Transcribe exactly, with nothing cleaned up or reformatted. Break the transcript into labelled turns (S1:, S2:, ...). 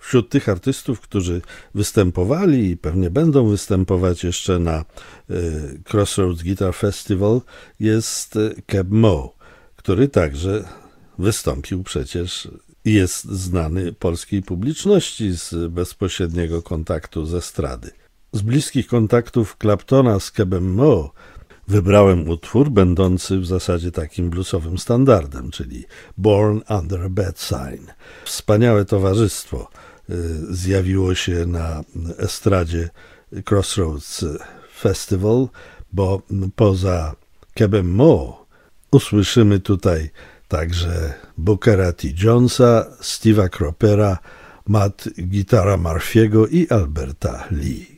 S1: Wśród tych artystów, którzy występowali i pewnie będą występować jeszcze na Crossroads Guitar Festival, jest Keb Mo, który także wystąpił przecież i jest znany polskiej publiczności z bezpośredniego kontaktu z estrady. Z bliskich kontaktów Claptona z Kebem Mo wybrałem utwór będący w zasadzie takim bluesowym standardem, czyli Born Under a Bad Sign. Wspaniałe towarzystwo zjawiło się na estradzie Crossroads Festival, bo poza Kebem Mo usłyszymy tutaj także Bookera T. Jonesa, Steve'a Cropera, Matt Guitara Murphy'ego i Alberta Lee.